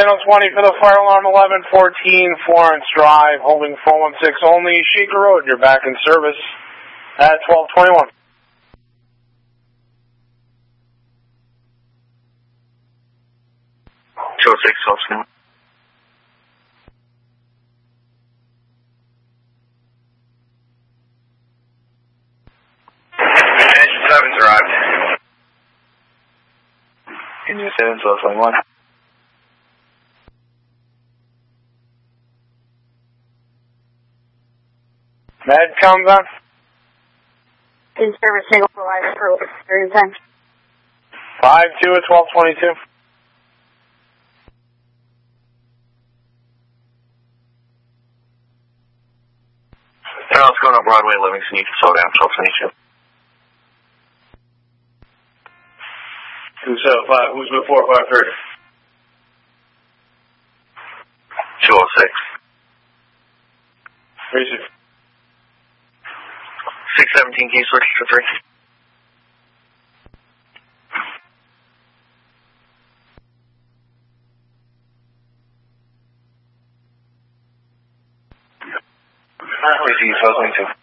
Channel 20 for the fire alarm 1114 Florence Drive, holding 416 only, Shaker Road. You're back in service at 1221. Engine 7's arrived. Engine 7's 1221. Med comes on. In service, single for live for period of time. 5-2 at 1222. Now let's go on Broadway, Livingston. You can slow down, 1222. 275, who's before 530? 206. Receive. 617, can you switch to 3? Receive, 1222.